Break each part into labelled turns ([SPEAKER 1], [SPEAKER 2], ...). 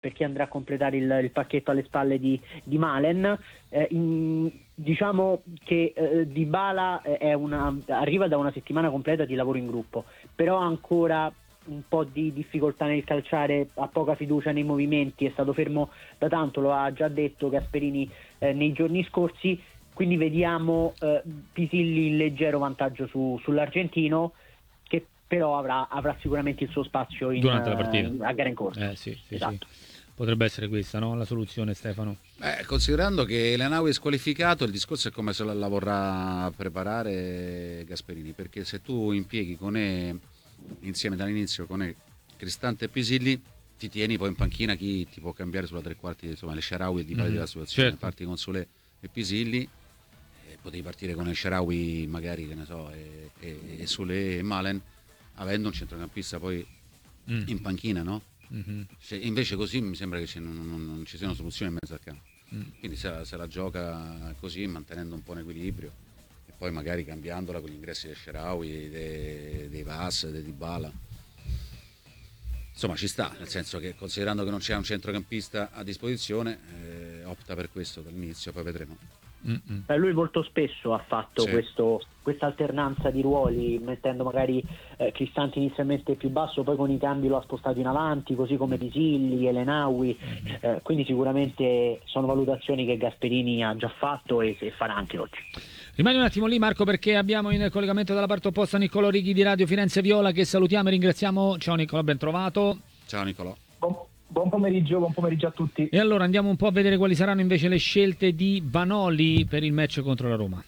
[SPEAKER 1] per chi andrà a completare il pacchetto alle spalle di Malen. Diciamo che Dybala arriva da una settimana completa di lavoro in gruppo, però ha ancora un po' di difficoltà nel calciare, ha poca fiducia nei movimenti, è stato fermo da tanto, lo ha già detto Gasperini nei giorni scorsi, quindi vediamo Pisilli in leggero vantaggio sull'argentino, che però avrà sicuramente il suo spazio
[SPEAKER 2] durante la partita,
[SPEAKER 1] a gara in corso.
[SPEAKER 2] Sì,
[SPEAKER 1] esatto.
[SPEAKER 2] sì. Potrebbe essere questa, no? La soluzione, Stefano.
[SPEAKER 3] Considerando che El Ainaoui è squalificato, il discorso è come se la vorrà preparare Gasperini, perché se tu impieghi Koné insieme dall'inizio con Cristante e Pisilli, ti tieni poi in panchina chi ti può cambiare sulla tre quarti, insomma le Shaarawy dipende dalla situazione,
[SPEAKER 2] certo.
[SPEAKER 3] Parti con Solé e Pisilli, potevi partire con il Shaarawy magari, che ne so, e Solé e Malen, avendo un centrocampista poi in panchina, no? Invece così mi sembra che non ci siano soluzioni in mezzo al campo, quindi se la gioca così, mantenendo un po' un equilibrio e poi magari cambiandola con gli ingressi del Shaarawy, dei Vas, dei Dybala, insomma ci sta, nel senso che considerando che non c'è un centrocampista a disposizione, opta per questo dall'inizio, poi vedremo.
[SPEAKER 1] Lui molto spesso ha fatto questa alternanza di ruoli, mettendo magari Cristante inizialmente più basso, poi con i cambi lo ha spostato in avanti, così come Pisilli, El Ainaoui, quindi sicuramente sono valutazioni che Gasperini ha già fatto e farà anche oggi.
[SPEAKER 2] Rimani un attimo lì, Marco, perché abbiamo in collegamento dalla parte opposta Niccolò Righi di Radio Firenze Viola, che salutiamo e ringraziamo. Ciao Niccolò, ben trovato.
[SPEAKER 3] Ciao Niccolò.
[SPEAKER 4] Buon pomeriggio a tutti.
[SPEAKER 2] E allora andiamo un po' a vedere quali saranno invece le scelte di Vanoli per il match contro la Roma.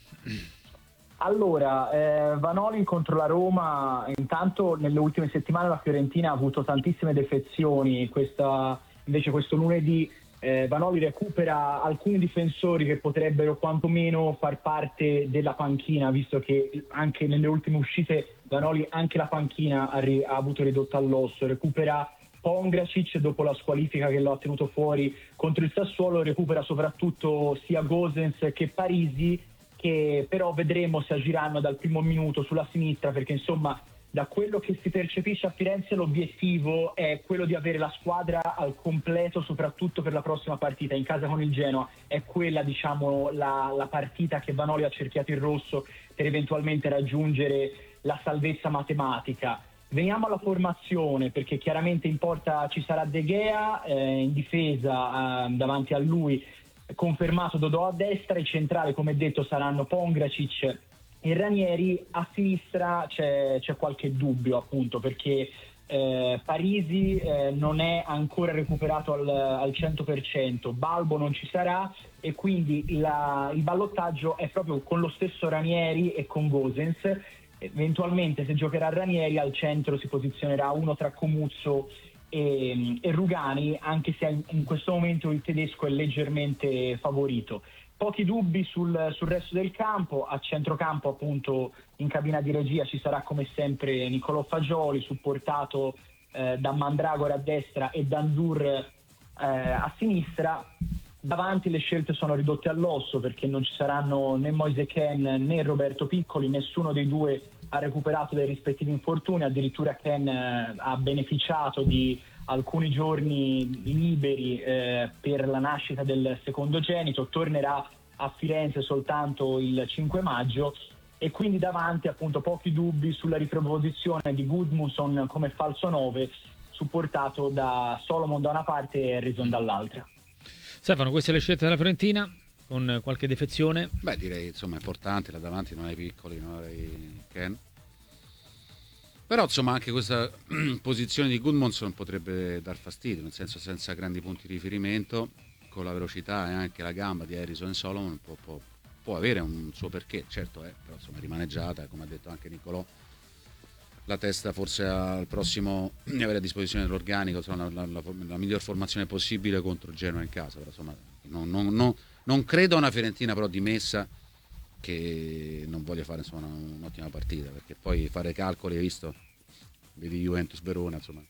[SPEAKER 4] Allora, Vanoli contro la Roma, intanto nelle ultime settimane la Fiorentina ha avuto tantissime defezioni, invece questo lunedì Vanoli recupera alcuni difensori che potrebbero quantomeno far parte della panchina, visto che anche nelle ultime uscite Vanoli anche la panchina ha avuto ridotto all'osso. Recupera Pongracic dopo la squalifica che lo ha tenuto fuori contro il Sassuolo, recupera soprattutto sia Gosens che Parisi, che però vedremo se agiranno dal primo minuto sulla sinistra, perché insomma da quello che si percepisce a Firenze l'obiettivo è quello di avere la squadra al completo, soprattutto per la prossima partita in casa con il Genoa. È quella, diciamo, la partita che Vanoli ha cerchiato in rosso per eventualmente raggiungere la salvezza matematica. Veniamo alla formazione, perché chiaramente in porta ci sarà De Gea, in difesa davanti a lui confermato Dodò a destra, i centrali come detto saranno Pongracic e Ranieri. A sinistra c'è qualche dubbio, appunto, perché Parisi non è ancora recuperato al 100%, Balbo non ci sarà e quindi il ballottaggio è proprio con lo stesso Ranieri e con Gosens. Eventualmente se giocherà Ranieri al centro si posizionerà uno tra Comuzzo e Rugani, anche se in questo momento il tedesco è leggermente favorito. Pochi dubbi sul resto del campo. A centrocampo, appunto, in cabina di regia ci sarà come sempre Niccolò Fagioli, supportato da Mandragora a destra e Dandur a sinistra. Davanti le scelte sono ridotte all'osso, perché non ci saranno né Moise Kean né Roberto Piccoli, nessuno dei due ha recuperato dai rispettivi infortuni, addirittura Kean ha beneficiato di alcuni giorni liberi per la nascita del secondogenito, tornerà a Firenze soltanto il 5 maggio e quindi davanti appunto pochi dubbi sulla riproposizione di Gudmundsson come falso 9, supportato da Solomon da una parte e Harrison dall'altra.
[SPEAKER 2] Stefano, queste le scelte della Fiorentina, con qualche defezione?
[SPEAKER 3] Beh, direi insomma è importante, là davanti non hai Piccoli, non hai Kean. Però insomma anche questa posizione di Gudmundsson potrebbe dar fastidio, nel senso senza grandi punti di riferimento, con la velocità e anche la gamba di Harrison e Solomon può avere un suo perché, certo però insomma rimaneggiata, come ha detto anche Niccolò, la testa forse al prossimo di avere a disposizione l'organico, insomma, la miglior formazione possibile contro Genoa in casa, però insomma non credo a una Fiorentina però dimessa che non voglia fare insomma un'ottima partita, perché poi fare calcoli, hai visto, vedi Juventus Verona, insomma,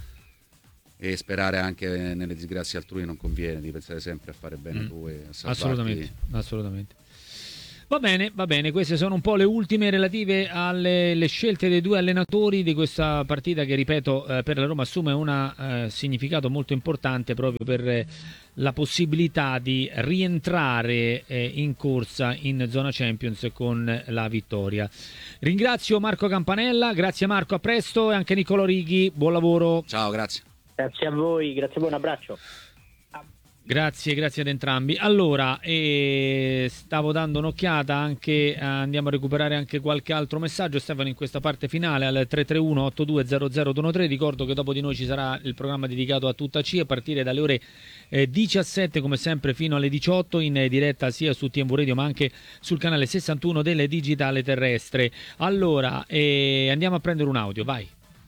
[SPEAKER 3] e sperare anche nelle disgrazie altrui non conviene, devi pensare sempre a fare bene tu e a salvarti.
[SPEAKER 2] Assolutamente. Va bene, queste sono un po' le ultime relative alle scelte dei due allenatori di questa partita che, ripeto, per la Roma assume un significato molto importante proprio per la possibilità di rientrare in corsa in zona Champions con la vittoria. Ringrazio Marco Campanella, grazie Marco, a presto, e anche Niccolò Righi, buon lavoro.
[SPEAKER 3] Ciao, grazie.
[SPEAKER 1] Grazie a voi, grazie a voi, un abbraccio.
[SPEAKER 2] Grazie ad entrambi. Allora, stavo dando un'occhiata anche, andiamo a recuperare anche qualche altro messaggio, Stefano, in questa parte finale al 331-8200-213. Ricordo che dopo di noi ci sarà il programma dedicato a tutta C a partire dalle ore 17, come sempre, fino alle 18, in diretta sia su TMV Radio ma anche sul canale 61 del Digitale Terrestre. Allora, andiamo a prendere un audio, vai.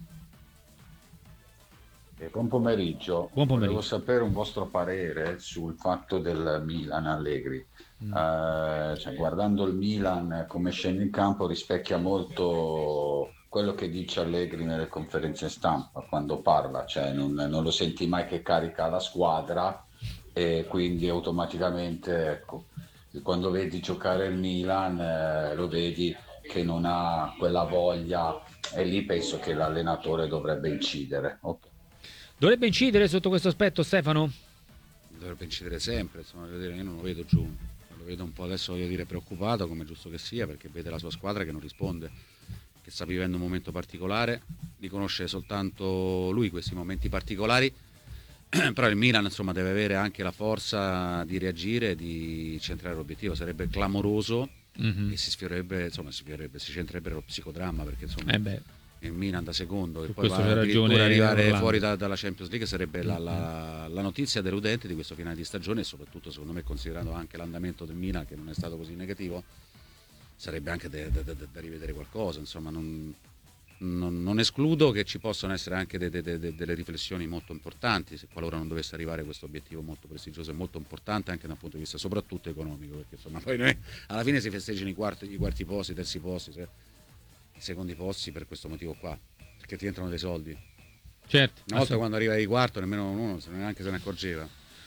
[SPEAKER 5] Buon pomeriggio.
[SPEAKER 2] Buon pomeriggio.
[SPEAKER 5] Volevo sapere un vostro parere sul fatto del Milan Allegri. Guardando il Milan come scende in campo rispecchia molto quello che dice Allegri nelle conferenze stampa quando parla, cioè non lo senti mai che carica la squadra, e quindi automaticamente, ecco, quando vedi giocare il Milan lo vedi che non ha quella voglia, e lì penso che l'allenatore dovrebbe incidere. Okay.
[SPEAKER 2] Dovrebbe incidere sotto questo aspetto, Stefano?
[SPEAKER 3] Dovrebbe incidere sempre, insomma, io non lo vedo giù, lo vedo un po' adesso, voglio dire, preoccupato, come giusto che sia, perché vede la sua squadra che non risponde, che sta vivendo un momento particolare, li conosce soltanto lui questi momenti particolari, però il Milan, insomma, deve avere anche la forza di reagire, di centrare l'obiettivo. Sarebbe clamoroso e si centrerebbe lo psicodramma, perché insomma il Milan da secondo e poi addirittura arrivare fuori dalla Champions League sarebbe la notizia deludente di questo finale di stagione, e soprattutto, secondo me, considerando anche l'andamento del Milan, che non è stato così negativo, sarebbe anche da rivedere qualcosa. Insomma, non escludo che ci possano essere anche delle riflessioni molto importanti, se qualora non dovesse arrivare questo obiettivo molto prestigioso e molto importante anche dal punto di vista soprattutto economico, perché insomma poi noi alla fine si festeggiano i quarti posti, i terzi posti, i secondi posti, per questo motivo qua, perché ti entrano dei soldi.
[SPEAKER 2] Certo.
[SPEAKER 3] Una volta quando arriva ai quarto nemmeno uno neanche se ne accorgeva.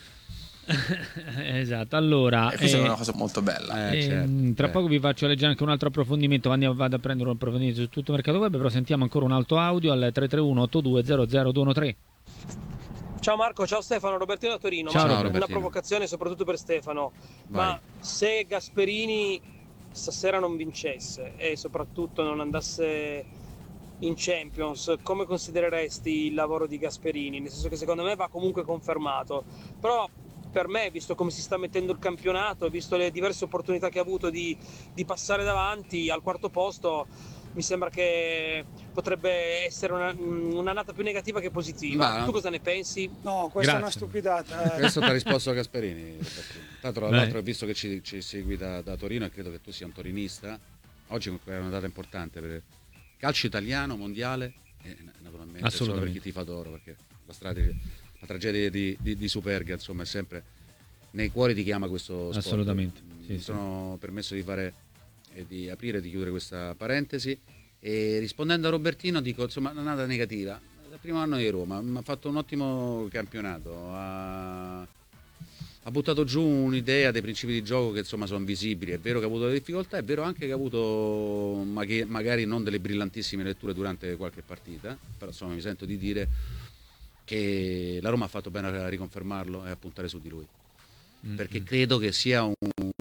[SPEAKER 2] Esatto, allora
[SPEAKER 6] questa è una cosa molto bella.
[SPEAKER 2] Tra poco vi faccio leggere anche un altro approfondimento, vado a prendere un approfondimento su tutto il mercato web, però sentiamo ancora un altro audio al 331-8200-213.
[SPEAKER 7] Ciao Marco, ciao Stefano, Robertino da Torino.
[SPEAKER 2] Ciao,
[SPEAKER 7] Robertino. Una provocazione soprattutto per Stefano.
[SPEAKER 3] Vai.
[SPEAKER 7] Ma se Gasperini stasera non vincesse e soprattutto non andasse in Champions, come considereresti il lavoro di Gasperini? Nel senso che secondo me va comunque confermato, però per me, visto come si sta mettendo il campionato, visto le diverse opportunità che ha avuto di passare davanti al quarto posto, mi sembra che potrebbe essere un'annata più negativa che positiva. Tu cosa ne pensi?
[SPEAKER 8] No, questa è una stupidata.
[SPEAKER 3] Questo ti ha risposto a Gasperini. Tra l'altro, visto che ci segui da Torino, e credo che tu sia un torinista, oggi è una data importante per il calcio italiano, mondiale, e naturalmente solo per chi tifa d'oro, perché la tragedia di Superga, insomma, è sempre nei cuori di chi ama questo sport.
[SPEAKER 2] Assolutamente.
[SPEAKER 3] Mi sono permesso di aprire e di chiudere questa parentesi, e rispondendo a Robertino dico, insomma, non è nada negativa. Dal primo anno di Roma ha fatto un ottimo campionato, ha buttato giù un'idea, dei principi di gioco che insomma sono visibili. È vero che ha avuto delle difficoltà, è vero anche che ha avuto magari non delle brillantissime letture durante qualche partita, però insomma mi sento di dire che la Roma ha fatto bene a riconfermarlo e a puntare su di lui, perché credo che sia un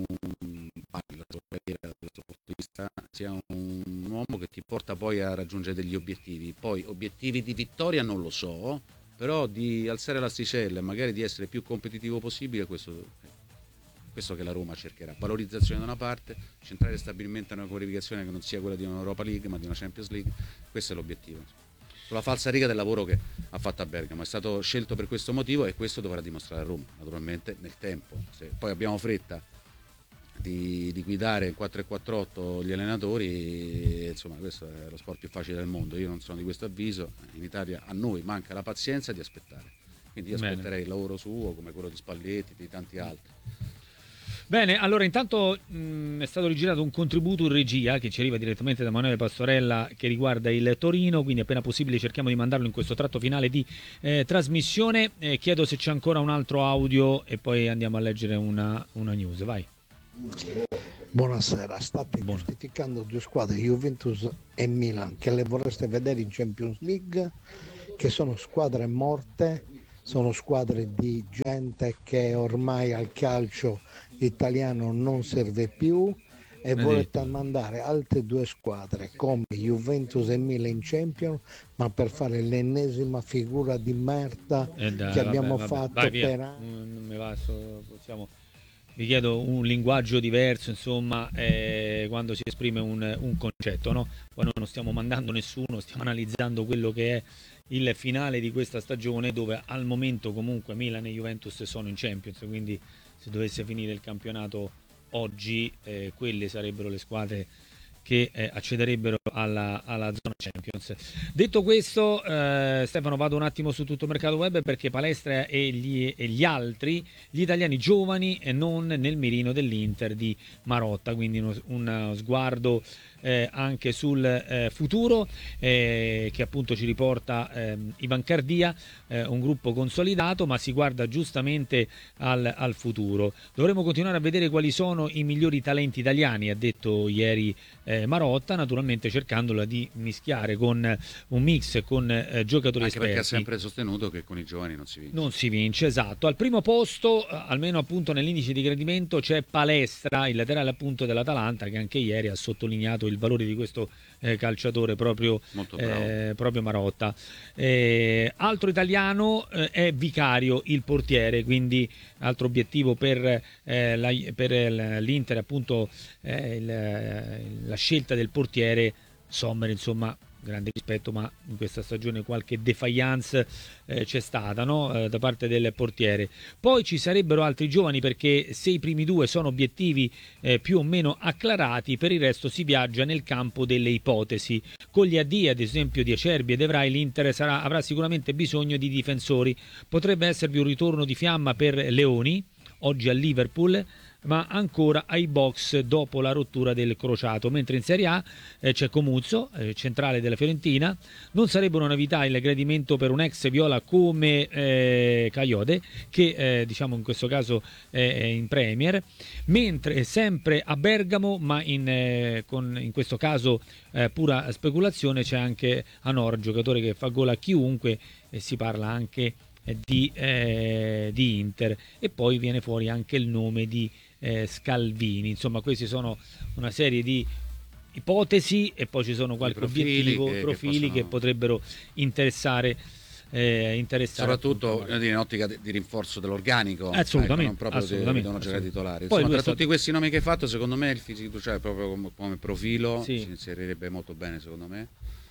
[SPEAKER 3] uomo che ti porta poi a raggiungere degli obiettivi. Poi obiettivi di vittoria non lo so, però di alzare l'asticella e magari di essere più competitivo possibile, questo che la Roma cercherà. Valorizzazione da una parte, centrare stabilmente una qualificazione che non sia quella di un'Europa League ma di una Champions League, questo è l'obiettivo. Sulla falsariga del lavoro che ha fatto a Bergamo, è stato scelto per questo motivo, e questo dovrà dimostrare a Roma, naturalmente nel tempo. Se poi abbiamo fretta di guidare in 4-4-8 gli allenatori, insomma, questo è lo sport più facile del mondo. Io non sono di questo avviso. In Italia a noi manca la pazienza di aspettare, quindi io aspetterei il lavoro suo, come quello di Spalletti, di tanti altri.
[SPEAKER 2] Bene, allora intanto è stato rigirato un contributo in regia che ci arriva direttamente da Emanuele Pastorella, che riguarda il Torino, quindi appena possibile cerchiamo di mandarlo in questo tratto finale di trasmissione. Chiedo se c'è ancora un altro audio e poi andiamo a leggere una news, vai.
[SPEAKER 6] Buonasera, state giustificando due squadre, Juventus e Milan, che le vorreste vedere in Champions League, che sono squadre morte, sono squadre di gente che ormai al calcio italiano non serve più, e volete mandare altre due squadre come Juventus e Milan in Champions, ma per fare l'ennesima figura di merda che abbiamo fatto per anni.
[SPEAKER 2] Vi chiedo un linguaggio diverso, insomma, quando si esprime un concetto, no? Poi noi non stiamo mandando nessuno, stiamo analizzando quello che è il finale di questa stagione, dove al momento comunque Milan e Juventus sono in Champions, quindi se dovesse finire il campionato oggi, quelle sarebbero le squadre che accederebbero alla zona Champions. Detto questo, Stefano, vado un attimo su tutto il mercato web, perché Palestra e gli altri, gli italiani giovani e non nel mirino dell'Inter di Marotta, quindi uno sguardo anche sul futuro, che appunto ci riporta Ivan Cardia, un gruppo consolidato, ma si guarda giustamente al futuro. Dovremo continuare a vedere quali sono i migliori talenti italiani, ha detto ieri Marotta, naturalmente cercandola di mischiare con un mix con giocatori
[SPEAKER 3] anche
[SPEAKER 2] esperti.
[SPEAKER 3] Perché ha sempre sostenuto che con i giovani non si vince.
[SPEAKER 2] Esatto. Al primo posto, almeno appunto nell'indice di gradimento, c'è Palestra, il laterale appunto dell'Atalanta, che anche ieri ha sottolineato il valore di questo calciatore proprio Marotta. Altro italiano è Vicario, il portiere, quindi altro obiettivo per l'Inter, appunto la scelta del portiere. Sommer, insomma, grande rispetto, ma in questa stagione qualche defiance c'è stata, no? Da parte del portiere. Poi ci sarebbero altri giovani, perché se i primi due sono obiettivi più o meno acclarati, per il resto si viaggia nel campo delle ipotesi. Con gli addii, ad esempio, di Acerbi ed Evrai, l'Inter avrà sicuramente bisogno di difensori. Potrebbe esservi un ritorno di fiamma per Leoni, oggi a Liverpool, ma ancora ai box dopo la rottura del crociato, mentre in Serie A c'è Comuzzo, centrale della Fiorentina. Non sarebbe una novità il gradimento per un ex viola come Caiode, che diciamo in questo caso è in Premier, mentre sempre a Bergamo, ma in questo caso pura speculazione, c'è anche Anor, giocatore che fa gol a chiunque, e si parla anche di Inter, e poi viene fuori anche il nome di Scalvini. Insomma, questi sono una serie di ipotesi, e poi ci sono qualche profili che potrebbero interessare
[SPEAKER 3] soprattutto in ottica di rinforzo dell'organico.
[SPEAKER 2] Assolutamente,
[SPEAKER 3] non proprio devono giocare titolari.
[SPEAKER 2] Poi
[SPEAKER 3] tra tutti questi nomi che hai fatto, secondo me il fisico, cioè proprio come profilo,
[SPEAKER 2] sì,
[SPEAKER 3] si inserirebbe molto bene, secondo me,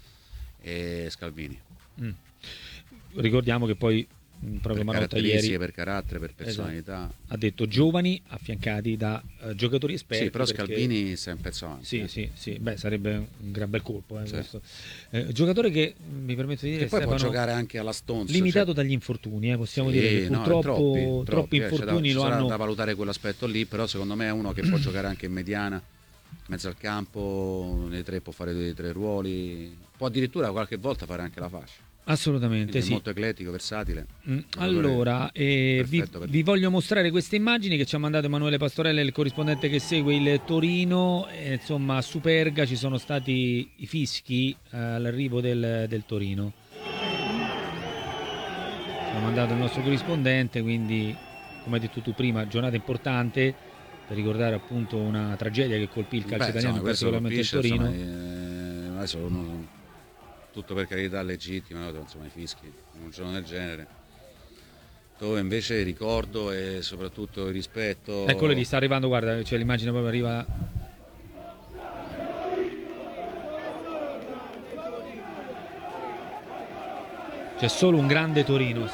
[SPEAKER 3] e Scalvini.
[SPEAKER 2] Ricordiamo che poi proprio Marotta ieri,
[SPEAKER 3] per carattere, per personalità,
[SPEAKER 2] ha detto giovani affiancati da giocatori esperti.
[SPEAKER 3] Sì, però Scalvini sta un pezzo avanti.
[SPEAKER 2] Sì. Beh, sarebbe un gran bel colpo, questo. Giocatore che, mi permetto di dire,
[SPEAKER 3] che poi
[SPEAKER 2] Stefano,
[SPEAKER 3] può giocare anche alla Stonz,
[SPEAKER 2] limitato dagli infortuni, possiamo dire che purtroppo troppi infortuni lo hanno
[SPEAKER 3] da valutare quell'aspetto lì, però secondo me è uno che può giocare anche in mediana, in mezzo al campo, nei tre, può fare dei tre ruoli, può addirittura qualche volta fare anche la fascia.
[SPEAKER 2] Assolutamente,
[SPEAKER 3] quindi
[SPEAKER 2] sì.
[SPEAKER 3] È molto eclettico, versatile.
[SPEAKER 2] Allora, vi voglio mostrare queste immagini che ci ha mandato Emanuele Pastorella, il corrispondente che segue il Torino. Insomma, a Superga ci sono stati i fischi all'arrivo del Torino. Ci ha mandato il nostro corrispondente, quindi, come hai detto tu prima, giornata importante per ricordare appunto una tragedia che colpì il calcio italiano, particolarmente il Torino.
[SPEAKER 3] Adesso tutto per carità legittima, no? Insomma, i fischi in un giorno del genere, dove invece il ricordo e soprattutto il rispetto.
[SPEAKER 2] Eccolo lì, sta arrivando, guarda, c'è l'immagine proprio, arriva. C'è solo un grande Torino,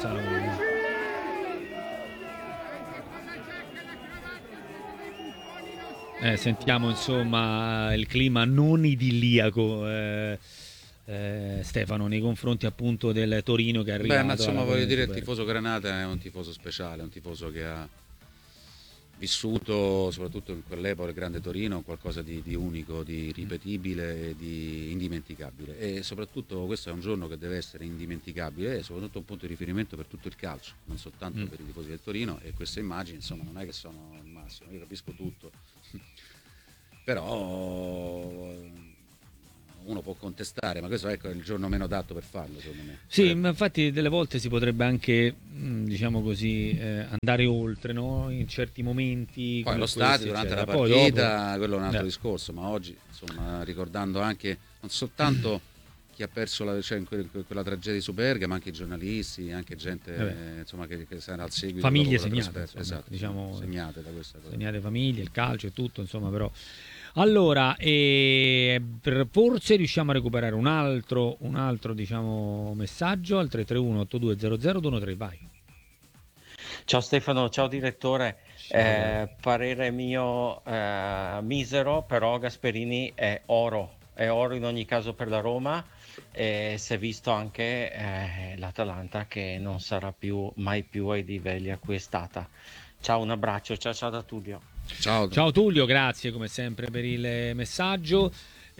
[SPEAKER 2] sentiamo insomma il clima non idilliaco, Stefano, nei confronti appunto del Torino che arriva.
[SPEAKER 3] Ma insomma, voglio dire, il tifoso Granata è un tifoso speciale, è un tifoso che ha vissuto soprattutto in quell'epoca il grande Torino qualcosa di unico, di ripetibile e di indimenticabile, e soprattutto questo è un giorno che deve essere indimenticabile e soprattutto un punto di riferimento per tutto il calcio, non soltanto per i tifosi del Torino, e queste immagini insomma non è che sono il massimo, io capisco tutto però uno può contestare, ma questo ecco, è il giorno meno adatto per farlo, secondo me.
[SPEAKER 2] Sì, ma infatti delle volte si potrebbe anche, diciamo così, andare oltre, no? In certi momenti.
[SPEAKER 3] Poi
[SPEAKER 2] come
[SPEAKER 3] lo stadio
[SPEAKER 2] questi,
[SPEAKER 3] durante
[SPEAKER 2] eccetera.
[SPEAKER 3] la partita,
[SPEAKER 2] Poi dopo...
[SPEAKER 3] quello è un altro discorso, ma oggi, insomma, ricordando anche non soltanto chi ha perso in quella tragedia su Berga, ma anche i giornalisti, anche gente insomma, che sarà al seguito.
[SPEAKER 2] Famiglie segnate, insomma,
[SPEAKER 3] esatto,
[SPEAKER 2] diciamo,
[SPEAKER 3] segnate da questa cosa.
[SPEAKER 2] Segnate famiglie, il calcio e tutto, insomma, però... Allora, forse riusciamo a recuperare un altro diciamo, messaggio al 331-8200-213, vai.
[SPEAKER 9] Ciao Stefano, ciao direttore. Parere mio misero, però Gasperini è oro in ogni caso per la Roma, e si è visto anche l'Atalanta che non sarà mai più ai livelli a cui è stata. Ciao, un abbraccio, ciao da Tullio.
[SPEAKER 2] Ciao Tullio, grazie come sempre per il messaggio.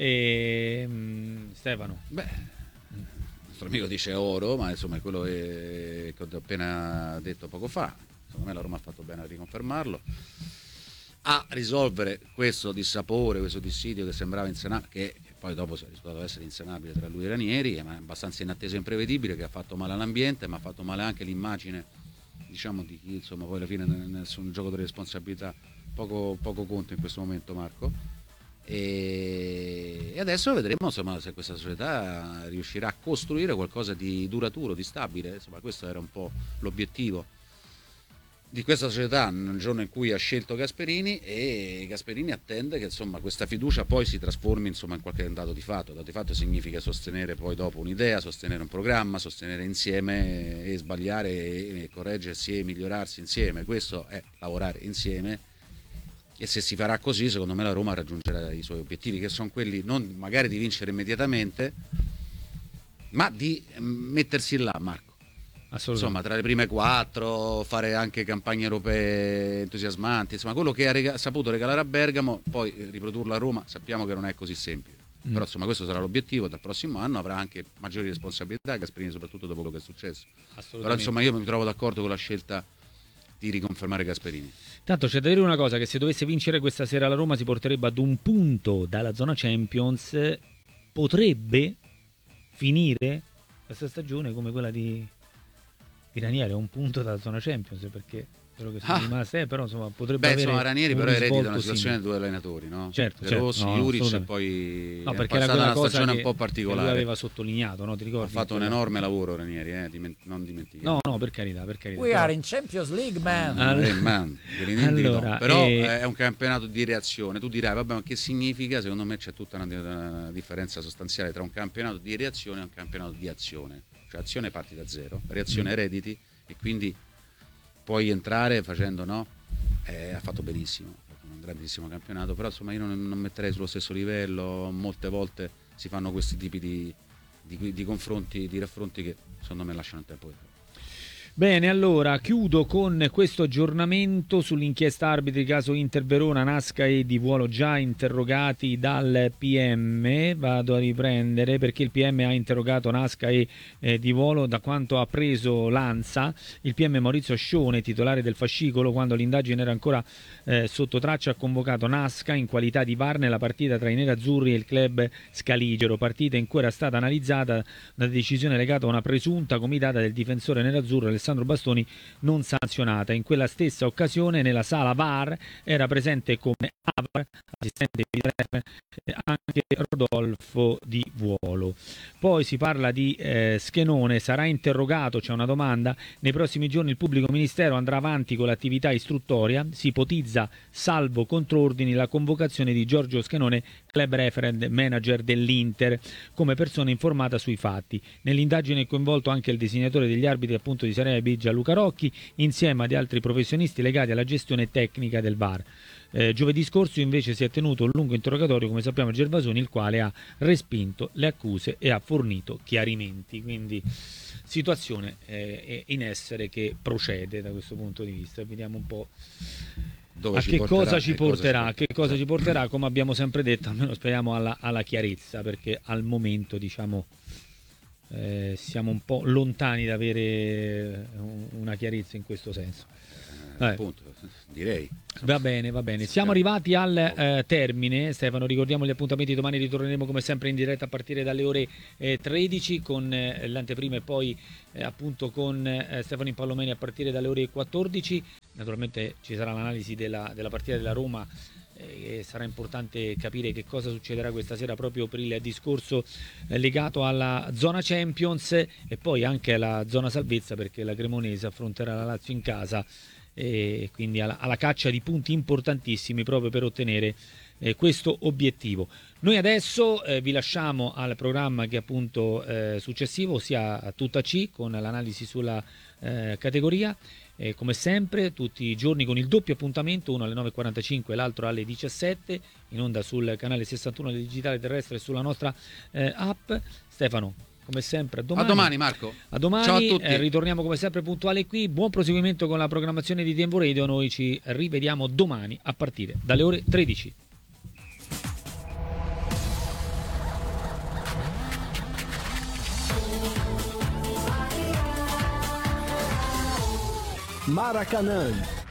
[SPEAKER 2] Stefano.
[SPEAKER 3] Beh, il nostro amico dice oro, ma insomma è quello che ho appena detto poco fa. Secondo me la Roma ha fatto bene a riconfermarlo. A risolvere questo dissapore, questo dissidio che sembrava insanabile, che poi dopo si è risultato essere insanabile tra lui e Ranieri, ma è abbastanza inatteso e imprevedibile, che ha fatto male all'ambiente, ma ha fatto male anche l'immagine, diciamo, di chi insomma poi alla fine nessun gioco di responsabilità poco conta in questo momento, Marco, e adesso vedremo insomma se questa società riuscirà a costruire qualcosa di duraturo, di stabile. Insomma, questo era un po' l'obiettivo di questa società nel giorno in cui ha scelto Gasperini, e Gasperini attende che insomma questa fiducia poi si trasformi insomma in qualche dato di fatto. Dato di fatto significa sostenere poi dopo un'idea, sostenere un programma, sostenere insieme e sbagliare e correggersi e migliorarsi insieme. Questo è lavorare insieme, e se si farà così secondo me la Roma raggiungerà i suoi obiettivi, che sono quelli non magari di vincere immediatamente, ma di mettersi là, Marco. Insomma, tra le prime 4, fare anche campagne europee entusiasmanti, insomma quello che ha saputo regalare a Bergamo, poi riprodurlo a Roma sappiamo che non è così semplice. Però insomma questo sarà l'obiettivo. Dal prossimo anno avrà anche maggiori responsabilità Gasperini, soprattutto dopo quello che è successo. Però insomma io mi trovo d'accordo con la scelta di riconfermare Gasperini.
[SPEAKER 2] Tanto c'è da dire una cosa, che se dovesse vincere questa sera la Roma si porterebbe ad un punto dalla zona Champions, potrebbe finire questa stagione come quella di Ranieri, un punto dalla zona Champions, perché quello che sono rimaste, però insomma potrebbe avere.
[SPEAKER 3] Insomma, Ranieri però eredita una situazione
[SPEAKER 2] simile.
[SPEAKER 3] di 2 allenatori, no?
[SPEAKER 2] Certo,
[SPEAKER 3] Rossi, Juric, e poi
[SPEAKER 2] no,
[SPEAKER 3] è
[SPEAKER 2] perché era
[SPEAKER 3] passata
[SPEAKER 2] quella
[SPEAKER 3] una
[SPEAKER 2] cosa
[SPEAKER 3] stagione
[SPEAKER 2] che
[SPEAKER 3] un po' particolare.
[SPEAKER 2] lui aveva sottolineato, no? Ti ricordi?
[SPEAKER 3] Ha fatto un enorme lavoro Ranieri, non dimentichiamo.
[SPEAKER 2] No, per carità.
[SPEAKER 10] We are in Champions League, man.
[SPEAKER 2] Allora,
[SPEAKER 3] però è un campionato di reazione. Tu dirai, vabbè, ma che significa? Secondo me c'è tutta una differenza sostanziale tra un campionato di reazione e un campionato di azione. Cioè azione parti da zero, reazione erediti, e quindi puoi entrare facendo, no? Ha fatto benissimo, ha fatto un grandissimo campionato, però insomma io non metterei sullo stesso livello. Molte volte si fanno questi tipi di confronti, di raffronti che secondo me lasciano il tempo che fare.
[SPEAKER 2] Bene, allora chiudo con questo aggiornamento sull'inchiesta arbitri caso Inter Verona, Nasca e Di Vuolo già interrogati dal PM. Vado a riprendere perché il PM ha interrogato Nasca e Di Vuolo. Da quanto ha preso l'ANSA, il PM Maurizio Scione, titolare del fascicolo, quando l'indagine era ancora sotto traccia, ha convocato Nasca in qualità di VAR nella partita tra i nerazzurri e il club scaligero, partita in cui era stata analizzata una decisione legata a una presunta comitata del difensore nerazzurro Alessandro Bastoni non sanzionata. In quella stessa occasione nella sala VAR era presente come AVAR, assistente di anche Rodolfo Di Vuolo. Poi si parla di Schenone, sarà interrogato, c'è una domanda. Nei prossimi giorni il pubblico ministero andrà avanti con l'attività istruttoria, si ipotizza, salvo contrordini, la convocazione di Giorgio Schenone, club referent manager dell'Inter, come persona informata sui fatti. Nell'indagine è coinvolto anche il disegnatore degli arbitri appunto di Serie B, Gianluca Rocchi, insieme ad altri professionisti legati alla gestione tecnica del VAR. Giovedì scorso invece si è tenuto un lungo interrogatorio, come sappiamo, a Gervasoni, il quale ha respinto le accuse e ha fornito chiarimenti. Quindi situazione in essere che procede da questo punto di vista. Vediamo un po' a che cosa ci porterà, come abbiamo sempre detto, almeno speriamo alla chiarezza, perché al momento diciamo siamo un po' lontani da avere una chiarezza in questo senso.
[SPEAKER 3] appunto, direi.
[SPEAKER 2] Va bene. Siamo arrivati al termine. Stefano, ricordiamo gli appuntamenti. Domani ritorneremo come sempre in diretta a partire dalle ore 13 con l'anteprima e poi appunto con Stefano Impallomeni a partire dalle ore 14. Naturalmente ci sarà l'analisi della partita della Roma. Sarà importante capire che cosa succederà questa sera proprio per il discorso legato alla zona Champions e poi anche alla zona salvezza, perché la Cremonese affronterà la Lazio in casa e quindi alla caccia di punti importantissimi proprio per ottenere questo obiettivo. Noi adesso vi lasciamo al programma che è appunto successivo, ossia a tutta C, con l'analisi sulla categoria. Come sempre tutti i giorni con il doppio appuntamento, uno alle 9.45 e l'altro alle 17, in onda sul canale 61 del digitale terrestre e sulla nostra app. Stefano, come sempre, a domani.
[SPEAKER 3] A domani, Marco.
[SPEAKER 2] A domani.
[SPEAKER 3] Ciao a tutti.
[SPEAKER 2] Ritorniamo come sempre puntuali qui. Buon proseguimento con la programmazione di Tempo Radio. Noi ci rivediamo domani a partire dalle ore 13.
[SPEAKER 11] Maracanã,